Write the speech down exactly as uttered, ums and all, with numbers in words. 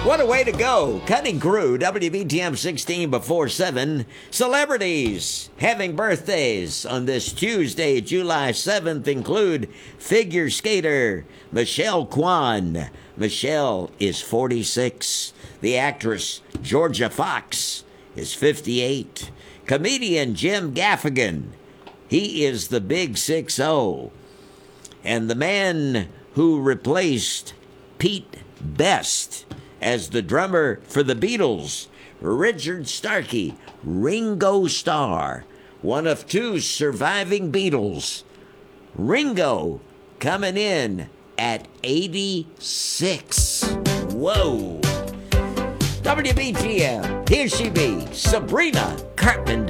What a way to go. Cutting Crew, W B T M sixteen before seven. Celebrities having birthdays on this Tuesday, July seventh include figure skater Michelle Kwan. Michelle is forty-six. The actress Georgia Fox is fifty-eight. Comedian Jim Gaffigan, he is the big six oh. And the man who replaced Pete Best as the drummer for the Beatles, Richard Starkey, Ringo Starr, one of two surviving Beatles. Ringo coming in at eighty-six. Whoa. W B T M, here she be, Sabrina Carpenter.